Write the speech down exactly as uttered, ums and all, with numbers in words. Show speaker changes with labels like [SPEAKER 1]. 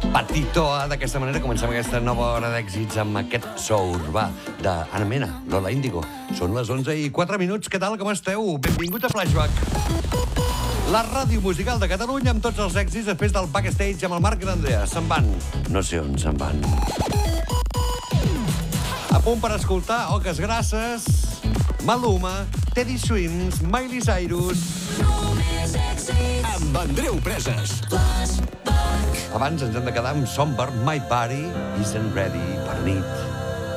[SPEAKER 1] Petitoa, d'aquesta manera comencem aquesta nova hora d'èxits amb aquest so urbà d'Anna Mena, Lola Índigo. Són les onze i quatre minuts, què tal, com esteu? Benvingut a Flashback. La ràdio musical de Catalunya amb tots els èxits després del backstage amb el Marc i l'Andrea. Se'n van. No sé on se'n van. A punt per escoltar Oques Grasses, Maluma, Teddy Swims, Miley Cyrus.
[SPEAKER 2] Amb Andreu Preses.
[SPEAKER 1] Abans ens hem de quedar amb Songbird, My Body Isn't Ready per nit.